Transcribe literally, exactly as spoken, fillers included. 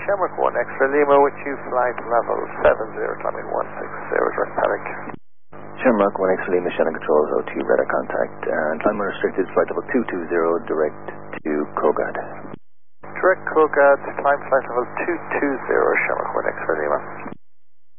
Shamrock one X-ray Lima with you, flight level seven zero, climbing one six zero, direct paddock. Shamrock one X-ray Lima, Shannon Controls, O two, radar contact, and climb unrestricted, flight level two two zero, direct to Kogad. Direct Kogad, climb flight level two two zero, Shamrock one X-ray Lima.